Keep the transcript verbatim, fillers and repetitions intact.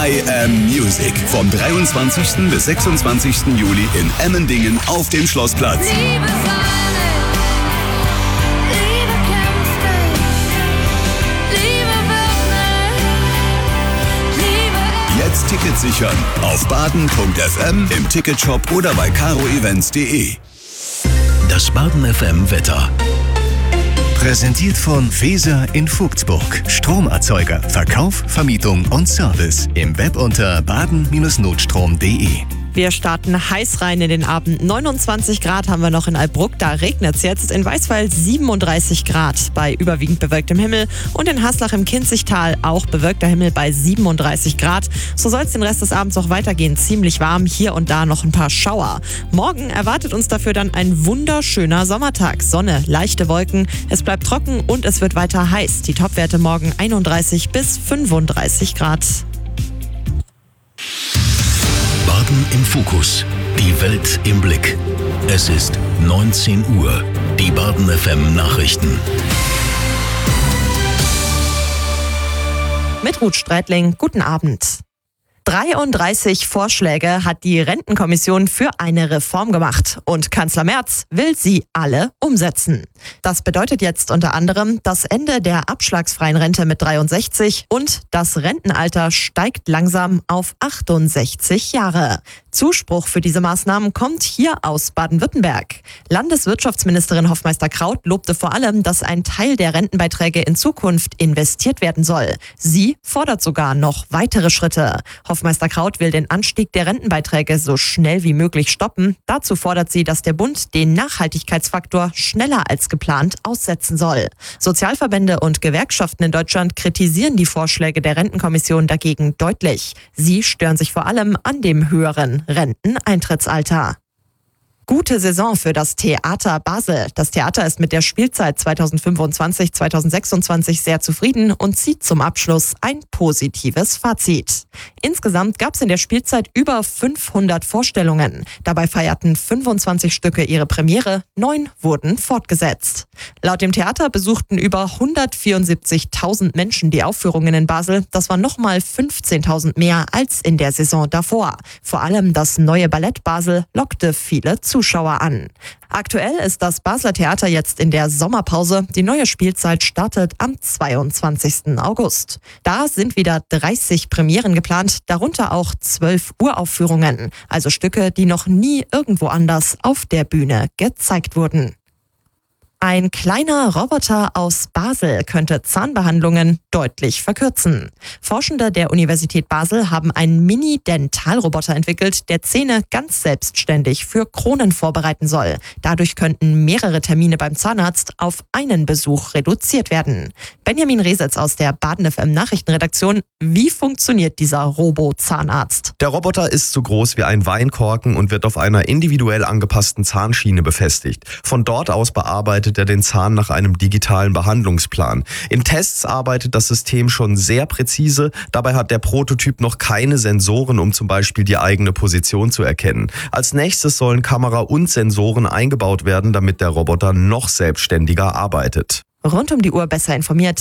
I Am Music. Vom dreiundzwanzigsten bis sechsundzwanzigsten Juli in Emmendingen auf dem Schlossplatz. Liebe Säule, Liebe kämpfte, Liebe wird Liebe. Jetzt Tickets sichern auf baden punkt f m, im Ticketshop oder bei caro events punkt de. Das Baden F M Wetter. Präsentiert von Feser in Vogtsburg. Stromerzeuger, Verkauf, Vermietung und Service. Im Web unter baden Bindestrich notstrom punkt de. Wir starten heiß rein in den Abend. neunundzwanzig Grad haben wir noch in Albbruck, da regnet es jetzt. In Weißweill siebenunddreißig Grad bei überwiegend bewölktem Himmel. Und in Haslach im Kinzigtal auch bewölkter Himmel bei siebenunddreißig Grad. So soll es den Rest des Abends auch weitergehen. Ziemlich warm, hier und da noch ein paar Schauer. Morgen erwartet uns dafür dann ein wunderschöner Sommertag. Sonne, leichte Wolken, es bleibt trocken und es wird weiter heiß. Die Topwerte morgen einunddreißig bis fünfunddreißig Grad. Baden im Fokus. Die Welt im Blick. Es ist neunzehn Uhr. Die Baden F M Nachrichten. Mit Ruth Streitling, guten Abend. dreiunddreißig Vorschläge hat die Rentenkommission für eine Reform gemacht und Kanzler Merz will sie alle umsetzen. Das bedeutet jetzt unter anderem das Ende der abschlagsfreien Rente mit dreiundsechzig und das Rentenalter steigt langsam auf achtundsechzig Jahre. Zuspruch für diese Maßnahmen kommt hier aus Baden-Württemberg. Landeswirtschaftsministerin Hofmeister-Kraut lobte vor allem, dass ein Teil der Rentenbeiträge in Zukunft investiert werden soll. Sie fordert sogar noch weitere Schritte. Hofmeister Kraut will den Anstieg der Rentenbeiträge so schnell wie möglich stoppen. Dazu fordert sie, dass der Bund den Nachhaltigkeitsfaktor schneller als geplant aussetzen soll. Sozialverbände und Gewerkschaften in Deutschland kritisieren die Vorschläge der Rentenkommission dagegen deutlich. Sie stören sich vor allem an dem höheren Renteneintrittsalter. Gute Saison für das Theater Basel. Das Theater ist mit der Spielzeit zweitausendfünfundzwanzig zweitausendsechsundzwanzig sehr zufrieden und zieht zum Abschluss ein positives Fazit. Insgesamt gab es in der Spielzeit über fünfhundert Vorstellungen. Dabei feierten fünfundzwanzig Stücke ihre Premiere, neun wurden fortgesetzt. Laut dem Theater besuchten über hundertvierundsiebzigtausend Menschen die Aufführungen in Basel. Das war nochmal fünfzehntausend mehr als in der Saison davor. Vor allem das neue Ballett Basel lockte viele Zuschauer an. Aktuell ist das Basler Theater jetzt in der Sommerpause. Die neue Spielzeit startet am zweiundzwanzigsten August. Da sind wieder dreißig Premieren geplant, darunter auch zwölf Uraufführungen, also Stücke, die noch nie irgendwo anders auf der Bühne gezeigt wurden. Ein kleiner Roboter aus Basel könnte Zahnbehandlungen deutlich verkürzen. Forschende der Universität Basel haben einen Mini-Dentalroboter entwickelt, der Zähne ganz selbstständig für Kronen vorbereiten soll. Dadurch könnten mehrere Termine beim Zahnarzt auf einen Besuch reduziert werden. Benjamin Resetz aus der Baden F M Nachrichtenredaktion. Wie funktioniert dieser Robo-Zahnarzt? Der Roboter ist so groß wie ein Weinkorken und wird auf einer individuell angepassten Zahnschiene befestigt. Von dort aus bearbeitet er den Zahn nach einem digitalen Behandlungsplan. In Tests arbeitet das System schon sehr präzise. Dabei hat der Prototyp noch keine Sensoren, um zum Beispiel die eigene Position zu erkennen. Als nächstes sollen Kamera und Sensoren eingebaut werden, damit der Roboter noch selbstständiger arbeitet. Rund um die Uhr besser informiert